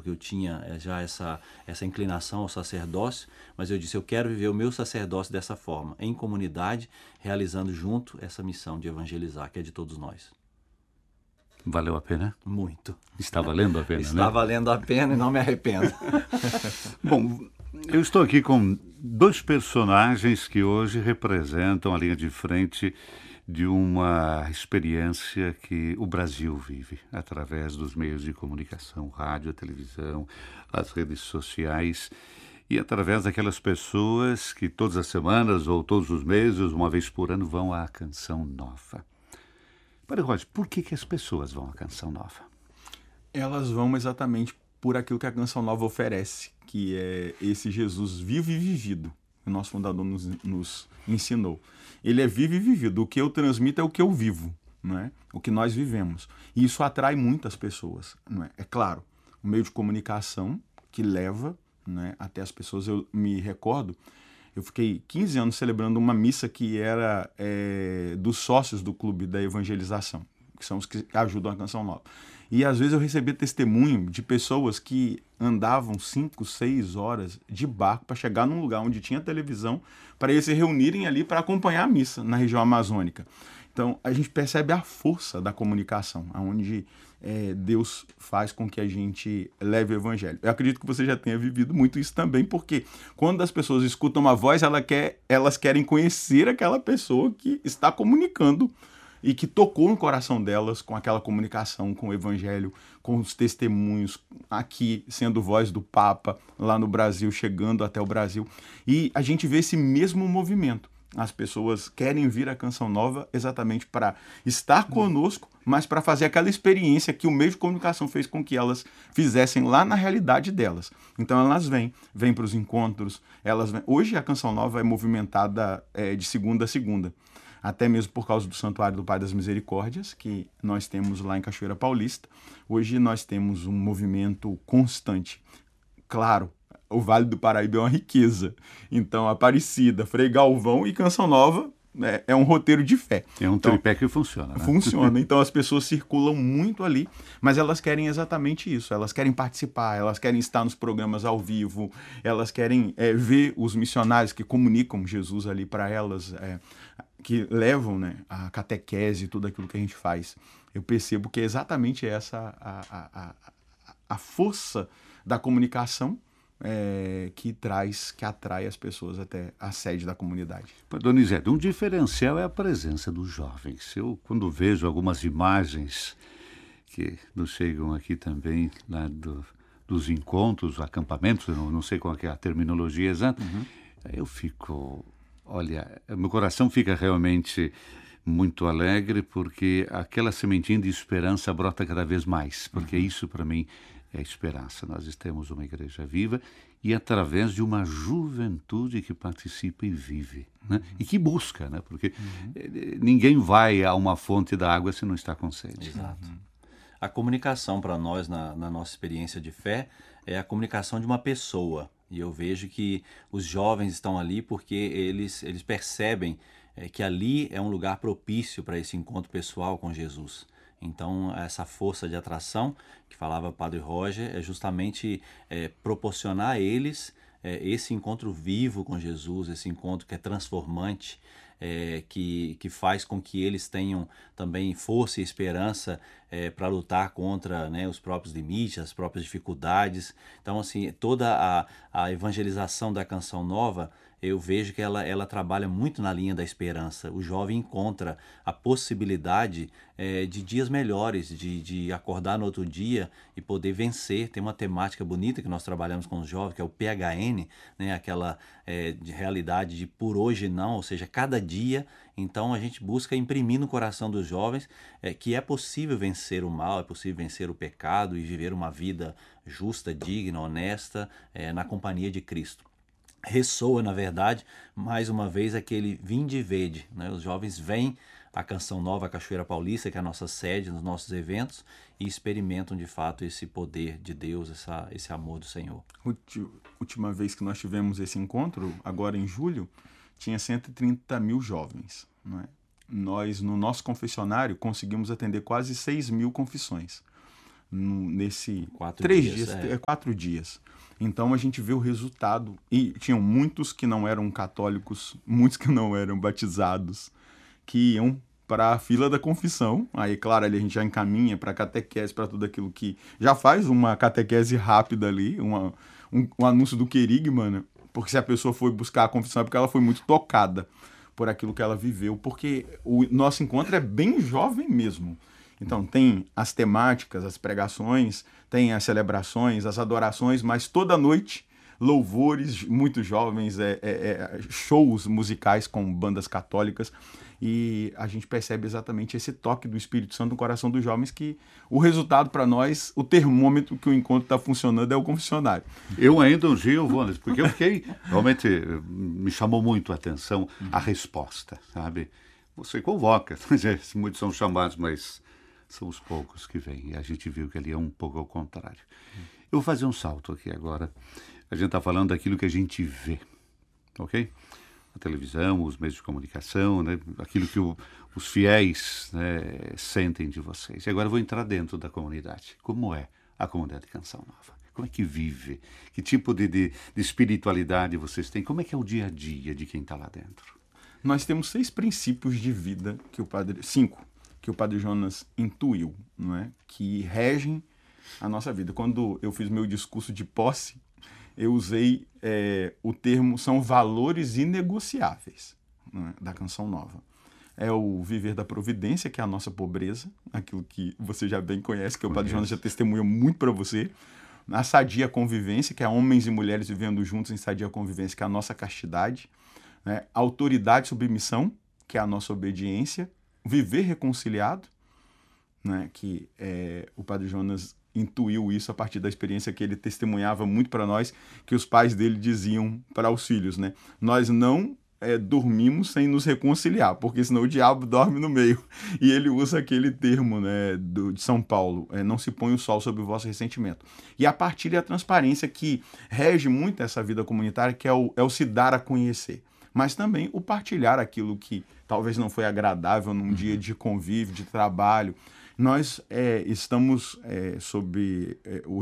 porque eu tinha já essa inclinação ao sacerdócio, mas eu disse, eu quero viver o meu sacerdócio dessa forma, em comunidade, realizando junto essa missão de evangelizar, que é de todos nós. Valeu a pena? Muito. Está valendo a pena, né? Está valendo a pena e não me arrependo. Bom, eu estou aqui com dois personagens que hoje representam a linha de frente de uma experiência que o Brasil vive através dos meios de comunicação, rádio, televisão, as redes sociais e através daquelas pessoas que todas as semanas ou todos os meses, uma vez por ano, vão à Canção Nova. Padre Roger, por que as pessoas vão à Canção Nova? Elas vão exatamente por aquilo que a Canção Nova oferece, que é esse Jesus vivo e vivido, que o nosso fundador nos ensinou. Ele é vivo e vivido. O que eu transmito é o que eu vivo, não é? O que nós vivemos. E isso atrai muitas pessoas, não é? É claro, o meio de comunicação que leva, não é, até as pessoas. Eu me recordo, eu fiquei 15 anos celebrando uma missa que era dos sócios do Clube da Evangelização, que são os que ajudam a Canção Nova. E às vezes eu recebia testemunho de pessoas que andavam 5, 6 horas de barco para chegar num lugar onde tinha televisão, para eles se reunirem ali para acompanhar a missa na região amazônica. Então a gente percebe a força da comunicação, onde Deus faz com que a gente leve o evangelho. Eu acredito que você já tenha vivido muito isso também, porque quando as pessoas escutam uma voz, elas querem conhecer aquela pessoa que está comunicando e que tocou no coração delas com aquela comunicação, com o evangelho, com os testemunhos, aqui sendo voz do Papa, lá no Brasil, chegando até o Brasil. E a gente vê esse mesmo movimento. As pessoas querem vir à Canção Nova exatamente para estar conosco, mas para fazer aquela experiência que o meio de comunicação fez com que elas fizessem lá na realidade delas. Então elas vêm para os encontros. Hoje a Canção Nova é movimentada de segunda a segunda. Até mesmo por causa do Santuário do Pai das Misericórdias, que nós temos lá em Cachoeira Paulista. Hoje nós temos um movimento constante. Claro, o Vale do Paraíba é uma riqueza. Então, Aparecida, Frei Galvão e Canção Nova é um roteiro de fé. É um tripé que funciona, né? Funciona. Então, as pessoas circulam muito ali, mas elas querem exatamente isso. Elas querem participar, elas querem estar nos programas ao vivo, elas querem ver os missionários que comunicam Jesus ali para elas, que levam, né, a catequese, tudo aquilo que a gente faz. Eu percebo que é exatamente essa a força da comunicação que atrai as pessoas até a sede da comunidade. Donizete, um diferencial é a presença dos jovens. Eu, quando vejo algumas imagens que nos chegam aqui também, lá dos encontros, acampamentos, eu não sei qual é a terminologia exata, eu fico... Olha, meu coração fica realmente muito alegre porque aquela sementinha de esperança brota cada vez mais, porque isso para mim é esperança. Nós temos uma igreja viva e através de uma juventude que participa e vive, né? E que busca, né? Porque ninguém vai a uma fonte da água se não está com sede. Exato. A comunicação para nós, na nossa experiência de fé, é a comunicação de uma pessoa. E eu vejo que os jovens estão ali porque eles percebem que ali é um lugar propício para esse encontro pessoal com Jesus. Então, essa força de atração que falava o Padre Roger é justamente proporcionar a eles esse encontro vivo com Jesus, esse encontro que é transformante, que faz com que eles tenham também força e esperança para lutar contra, né, os próprios limites, as próprias dificuldades. Então, assim, toda a evangelização da Canção Nova, eu vejo que ela trabalha muito na linha da esperança. O jovem encontra a possibilidade de dias melhores, de acordar no outro dia e poder vencer. Tem uma temática bonita que nós trabalhamos com os jovens, que é o PHN, né? Aquela de realidade de por hoje não, ou seja, cada dia. Então a gente busca imprimir no coração dos jovens que é possível vencer o mal, é possível vencer o pecado e viver uma vida justa, digna, honesta, na companhia de Cristo. Ressoa, na verdade, mais uma vez aquele vinde e vede, né? Os jovens vêm à Canção Nova, a Cachoeira Paulista, que é a nossa sede nos nossos eventos, e experimentam de fato esse poder de Deus, esse amor do Senhor. Última vez que nós tivemos esse encontro, agora em julho, tinha 130 mil jovens, não é? Nós, no nosso confessionário, conseguimos atender quase 6 mil confissões. nesse 4 dias, 4 dias. Então a gente vê o resultado. E tinham muitos que não eram católicos, muitos que não eram batizados, que iam para a fila da confissão. Aí, claro, ali a gente já encaminha para catequese, para tudo aquilo que já faz uma catequese rápida ali, um anúncio do querigma, né? Porque se a pessoa foi buscar a confissão é porque ela foi muito tocada por aquilo que ela viveu, porque o nosso encontro é bem jovem mesmo. Então, tem as temáticas, as pregações, tem as celebrações, as adorações, mas toda noite, louvores, muito jovens, shows musicais com bandas católicas, e a gente percebe exatamente esse toque do Espírito Santo no coração dos jovens, que o resultado para nós, o termômetro que o encontro está funcionando é o confessionário. Eu ainda um dia eu vou, porque eu fiquei, realmente me chamou muito a atenção a resposta, sabe? Você convoca, muitos são chamados, mas são os poucos que vêm, e a gente viu que ali é um pouco ao contrário. Eu vou fazer um salto aqui agora. A gente está falando daquilo que a gente vê, ok? A televisão, os meios de comunicação, né? Aquilo que os fiéis, né, sentem de vocês. E agora eu vou entrar dentro da comunidade. Como é a comunidade de Canção Nova? Como é que vive? Que tipo de espiritualidade vocês têm? Como é que é o dia a dia de quem está lá dentro? Nós temos 6 princípios de vida cinco, que o Padre Jonas intuiu, não é? Que regem a nossa vida. Quando eu fiz meu discurso de posse, eu usei o termo, são valores inegociáveis, não é? Da Canção Nova. É o viver da providência, que é a nossa pobreza, aquilo que você já bem conhece, que o Padre Jonas já testemunhou muito para você. A sadia convivência, que é homens e mulheres vivendo juntos em sadia convivência, que é a nossa castidade. Né? Autoridade e submissão, que é a nossa obediência. Viver reconciliado, né? Que o Padre Jonas intuiu isso a partir da experiência que ele testemunhava muito para nós, que os pais dele diziam para os filhos, né? Nós não dormimos sem nos reconciliar, porque senão o diabo dorme no meio. E ele usa aquele termo, né, de São Paulo, não se põe o sol sobre o vosso ressentimento. E a partir da transparência que rege muito essa vida comunitária, que é o se dar a conhecer, mas também o partilhar aquilo que talvez não foi agradável num dia de convívio, de trabalho. Nós estamos sob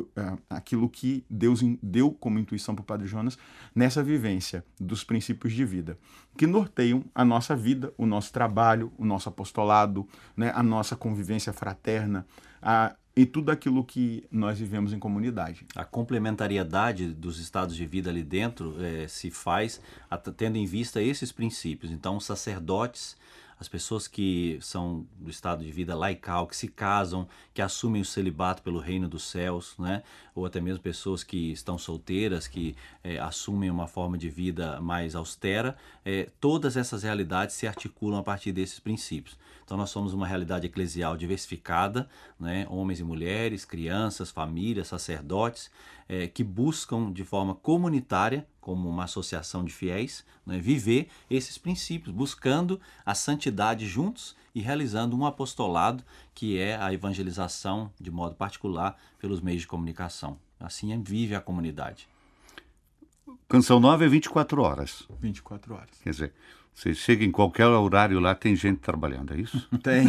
aquilo que Deus deu como intuição para o Padre Jonas nessa vivência dos princípios de vida, que norteiam a nossa vida, o nosso trabalho, o nosso apostolado, né, a nossa convivência fraterna, e tudo aquilo que nós vivemos em comunidade. A complementariedade dos estados de vida ali dentro se faz tendo em vista esses princípios. Então, os sacerdotes, as pessoas que são do estado de vida laical, que se casam, que assumem o celibato pelo reino dos céus, né? Ou até mesmo pessoas que estão solteiras, que assumem uma forma de vida mais austera, todas essas realidades se articulam a partir desses princípios. Então nós somos uma realidade eclesial diversificada, né? Homens e mulheres, crianças, famílias, sacerdotes, que buscam de forma comunitária, como uma associação de fiéis, né? Viver esses princípios, buscando a santidade juntos e realizando um apostolado, que é a evangelização de modo particular pelos meios de comunicação. Assim vive a comunidade. Canção Nova é 24 horas. 24 horas. Quer dizer, você chega em qualquer horário lá, tem gente trabalhando, é isso? Tem.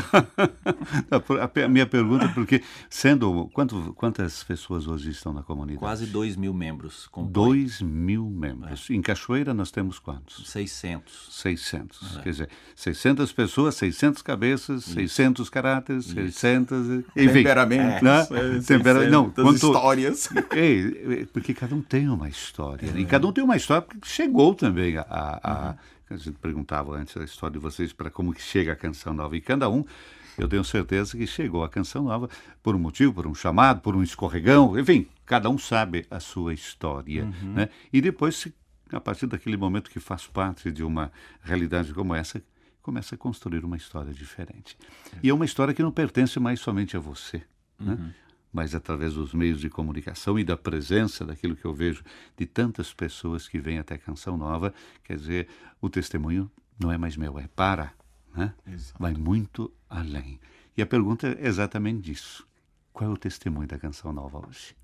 A minha pergunta é porque, quantas pessoas hoje estão na comunidade? Quase 2.000 membros. 2.000 membros. Em Cachoeira nós temos quantos? 600. 600. Quer dizer, 600 pessoas, 600 cabeças, isso. 600 caráteres, isso. 600... Enfim, temperamentos, né? Não, histórias. Porque cada um tem uma história. E cada um tem uma história porque chegou também a gente perguntava antes a história de vocês para como que chega a Canção Nova. E cada um, eu tenho certeza que chegou a Canção Nova por um motivo, por um chamado, por um escorregão. Enfim, cada um sabe a sua história. Né? E depois, a partir daquele momento que faz parte de uma realidade como essa, começa a construir uma história diferente. E é uma história que não pertence mais somente a você, né? Mas através dos meios de comunicação e da presença daquilo que eu vejo de tantas pessoas que vêm até Canção Nova, quer dizer, o testemunho não é mais meu, é né? Vai muito além. E a pergunta é exatamente isso. Qual é o testemunho da Canção Nova hoje?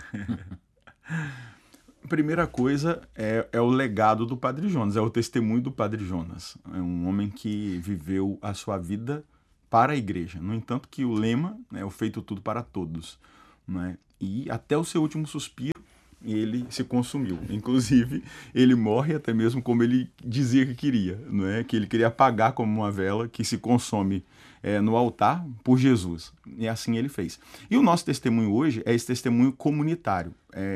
A primeira coisa é o legado do Padre Jonas, é o testemunho do Padre Jonas. É um homem que viveu a sua vida para a igreja. No entanto, que o lema é o feito tudo para todos. não é? E até o seu último suspiro ele se consumiu. Inclusive, ele morre até mesmo como ele dizia que queria, não é? Que ele queria apagar como uma vela que se consome no altar por Jesus. E assim ele fez. E o nosso testemunho hoje é esse testemunho comunitário,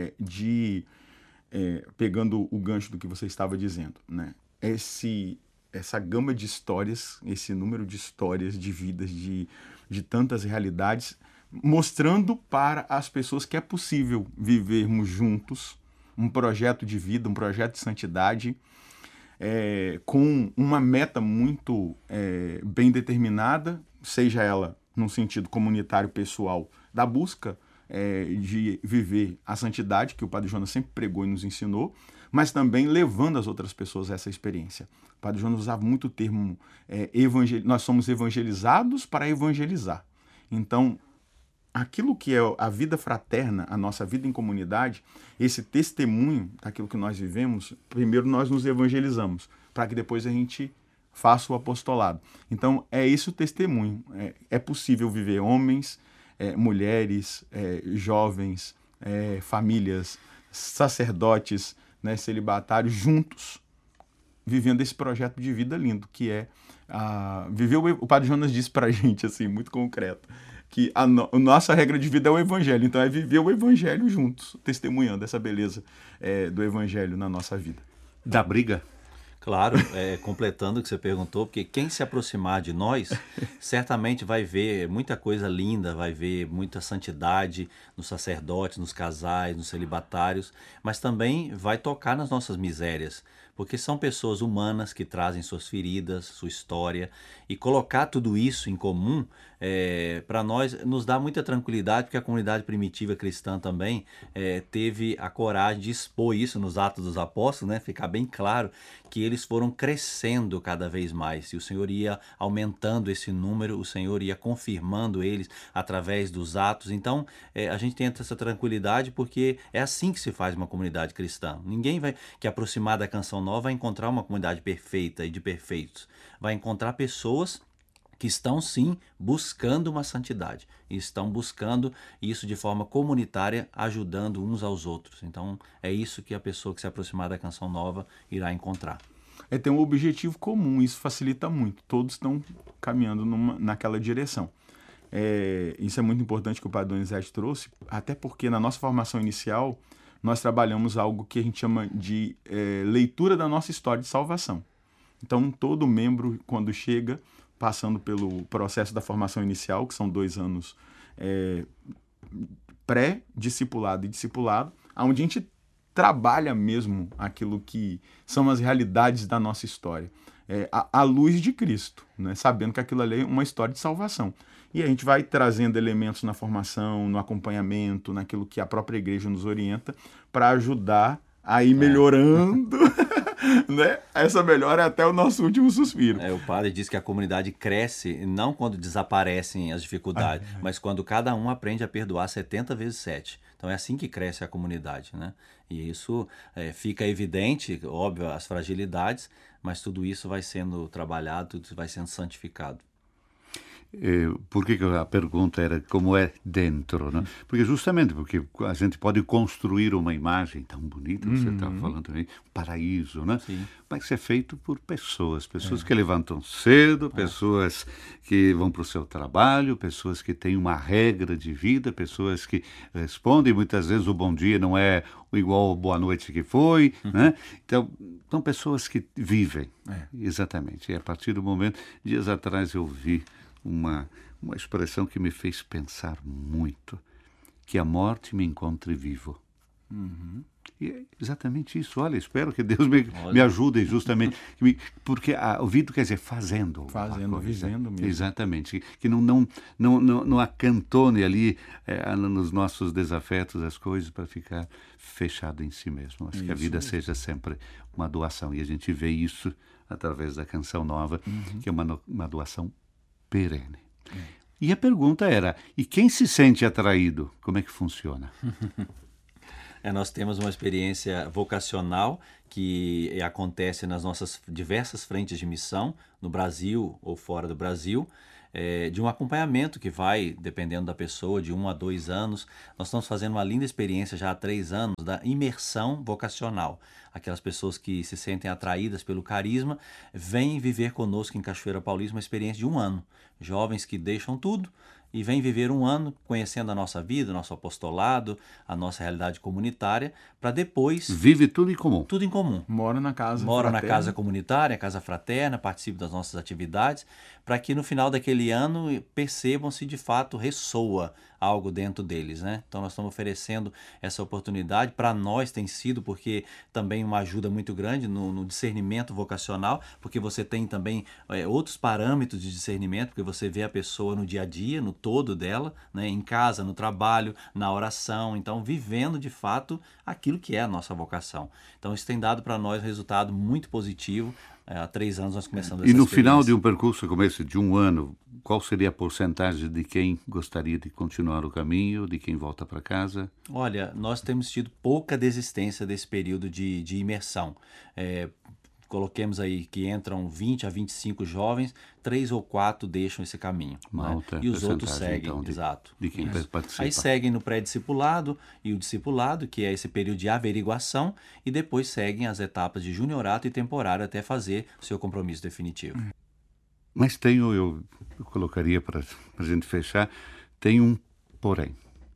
pegando o gancho do que você estava dizendo, né? Essa gama de histórias, esse número de histórias, de vidas, de tantas realidades, mostrando para as pessoas que é possível vivermos juntos um projeto de vida, um projeto de santidade, com uma meta muito bem determinada, seja ela num sentido comunitário pessoal, da busca de viver a santidade, que o Padre Jonas sempre pregou e nos ensinou, mas também levando as outras pessoas a essa experiência. O Padre Jonas usava muito o termo nós somos evangelizados para evangelizar. Então, aquilo que é a vida fraterna, a nossa vida em comunidade, esse testemunho daquilo que nós vivemos, primeiro nós nos evangelizamos, para que depois a gente faça o apostolado. Então, é esse o testemunho. É possível viver homens, mulheres, jovens, famílias, sacerdotes, né, celibatários, juntos, vivendo esse projeto de vida lindo, que é viver. O Padre Jonas disse para a gente, assim, muito concreto, que a nossa regra de vida é o Evangelho. Então é viver o Evangelho juntos, testemunhando essa beleza do Evangelho na nossa vida. Da briga? Claro, completando o que você perguntou, porque quem se aproximar de nós, certamente vai ver muita coisa linda, vai ver muita santidade nos sacerdotes, nos casais, nos celibatários, mas também vai tocar nas nossas misérias, porque são pessoas humanas que trazem suas feridas, sua história, e colocar tudo isso em comum, para nós, nos dá muita tranquilidade, porque a comunidade primitiva cristã também teve a coragem de expor isso nos Atos dos Apóstolos, né? Ficar bem claro que eles foram crescendo cada vez mais, e o Senhor ia aumentando esse número, o Senhor ia confirmando eles através dos atos. Então, a gente tem essa tranquilidade, porque é assim que se faz uma comunidade cristã. Ninguém vai que aproximar da Canção Nova vai encontrar uma comunidade perfeita e de perfeitos. Vai encontrar pessoas que estão sim buscando uma santidade, e estão buscando isso de forma comunitária, ajudando uns aos outros. Então é isso que a pessoa que se aproximar da Canção Nova irá encontrar. Tem um objetivo comum, isso facilita muito, todos estão caminhando naquela direção. Isso é muito importante que o Padre Donizete trouxe, até porque na nossa formação inicial nós trabalhamos algo que a gente chama de leitura da nossa história de salvação. Então todo membro, quando chega, passando pelo processo da formação inicial, que são 2 anos pré-discipulado e discipulado, onde a gente trabalha mesmo aquilo que são as realidades da nossa história, à luz de Cristo, né? Sabendo que aquilo ali é uma história de salvação. E a gente vai trazendo elementos na formação, no acompanhamento, naquilo que a própria igreja nos orienta, para ajudar a ir melhorando... né? Essa melhora é até o nosso último suspiro. O padre diz que a comunidade cresce não quando desaparecem as dificuldades, mas quando cada um aprende a perdoar 70 vezes 7. Então é assim que cresce a comunidade, né? E isso fica evidente, óbvio, as fragilidades, mas tudo isso vai sendo trabalhado, tudo isso vai sendo santificado. Por que a pergunta era como é dentro, né? Porque justamente porque a gente pode construir uma imagem tão bonita, você estava falando também, um paraíso, né? Sim. Mas é feito por pessoas que levantam cedo, pessoas que vão para o seu trabalho, pessoas que têm uma regra de vida, pessoas que respondem, muitas vezes o bom dia não é igual boa noite que foi, né? Então, são pessoas que vivem, exatamente. E a partir do momento, dias atrás eu vi uma expressão que me fez pensar muito, que a morte me encontre vivo. E é exatamente isso. Olha, espero que Deus me ajude justamente, porque o vivo quer dizer fazendo, vivendo mesmo. Exatamente, que não acantone ali nos nossos desafetos as coisas para ficar fechado em si mesmo. Acho que a vida seja sempre uma doação, e a gente vê isso através da Canção Nova, que é uma doação perene. E a pergunta era, e quem se sente atraído? Como é que funciona? Nós temos uma experiência vocacional que acontece nas nossas diversas frentes de missão, no Brasil ou fora do Brasil, de um acompanhamento que vai, dependendo da pessoa, de 1 a 2 anos. Nós estamos fazendo uma linda experiência já há 3 anos da imersão vocacional. Aquelas pessoas que se sentem atraídas pelo carisma, vêm viver conosco em Cachoeira Paulista uma experiência de 1 ano. Jovens que deixam tudo e vêm viver 1 ano conhecendo a nossa vida, o nosso apostolado, a nossa realidade comunitária, para depois... Vive tudo em comum. Tudo em comum. Mora na casa Mora na fraterna. casa comunitária, casa fraterna, participe das nossas atividades, para que no final daquele ano percebam se de fato ressoa algo dentro deles, né? Então nós estamos oferecendo essa oportunidade. Para nós tem sido, porque também uma ajuda muito grande no discernimento vocacional, porque você tem também outros parâmetros de discernimento, porque você vê a pessoa no dia a dia, no todo dela, né? Em casa, no trabalho, na oração, então vivendo de fato aquilo que é a nossa vocação. Então isso tem dado para nós um resultado muito positivo. Há 3 anos nós começamos essa E no experiência. final de um percurso como esse, de 1 ano, qual seria a porcentagem de quem gostaria de continuar o caminho, de quem volta para casa? Olha, nós temos tido pouca desistência desse período de imersão. Coloquemos aí que entram 20 a 25 jovens, 3 ou 4 deixam esse caminho, Uma né? alta E os outros percentagem, seguem, então, exato. de quem Isso. participa. Aí seguem no pré-discipulado e o discipulado, que é esse período de averiguação, e depois seguem as etapas de juniorato e temporário até fazer o seu compromisso definitivo. Mas eu colocaria para a gente fechar, tem um porém.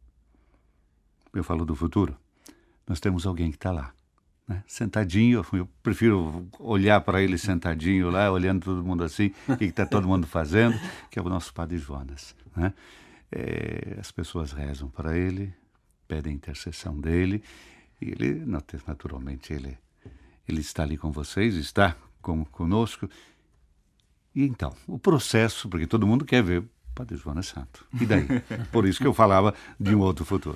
Eu falo do futuro. Nós temos alguém que está lá, né? Sentadinho, eu prefiro olhar para ele sentadinho lá, olhando todo mundo assim, o que está todo mundo fazendo, que é o nosso Padre Jonas, né? As pessoas rezam para ele, pedem a intercessão dele, e ele, naturalmente, ele está ali com vocês, está conosco. E então, o processo, porque todo mundo quer ver o Padre Jonas Santo. E daí? Por isso que eu falava de um outro futuro.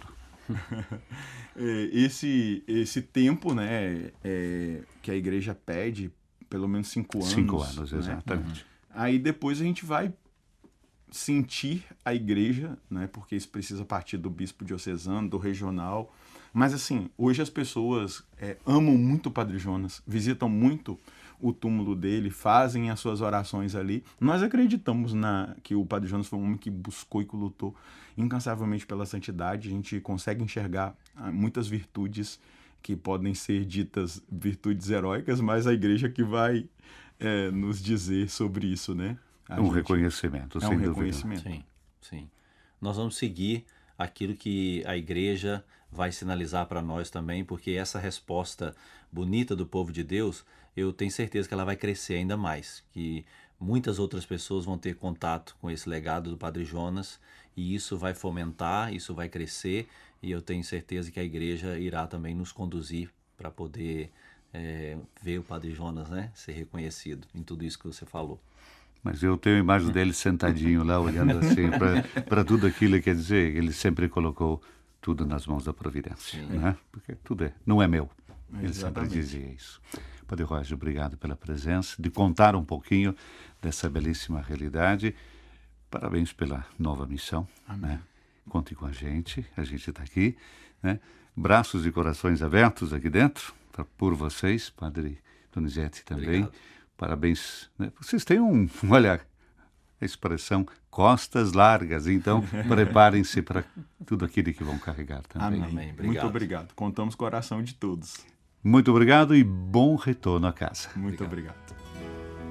Esse tempo, né, que a igreja pede, pelo menos 5 anos. 5 anos, né? exatamente. Aí depois a gente vai sentir a igreja, né, porque isso precisa partir do bispo diocesano, do regional. Mas assim, hoje as pessoas amam muito o Padre Jonas, visitam muito o túmulo dele, fazem as suas orações ali. Nós acreditamos que o Padre Jonas foi um homem que buscou e que lutou incansavelmente pela santidade. A gente consegue enxergar muitas virtudes que podem ser ditas virtudes heróicas, mas a igreja que vai nos dizer sobre isso, né? Reconhecimento, sem dúvida. Reconhecimento. Sim, sim. Nós vamos seguir aquilo que a igreja vai sinalizar para nós também, porque essa resposta bonita do povo de Deus, eu tenho certeza que ela vai crescer ainda mais, que muitas outras pessoas vão ter contato com esse legado do Padre Jonas, e isso vai fomentar, isso vai crescer, e eu tenho certeza que a igreja irá também nos conduzir para poder ver o Padre Jonas, né, ser reconhecido em tudo isso que você falou. Mas eu tenho a imagem dele sentadinho lá, olhando assim para tudo aquilo, quer dizer, ele sempre colocou tudo nas mãos da providência, né? Porque tudo não é meu. Ele sempre dizia isso. Padre Roger, obrigado pela presença, de contar um pouquinho dessa belíssima realidade. Parabéns pela nova missão, né? Conte com a gente está aqui, né? Braços e corações abertos aqui dentro, por vocês, Padre Donizete também. Obrigado. Parabéns, né? Vocês têm olha, a expressão costas largas, então preparem-se para tudo aquilo que vão carregar também. Amém. Obrigado. Muito obrigado. Contamos com a oração de todos. Muito obrigado e bom retorno à casa. Muito obrigado.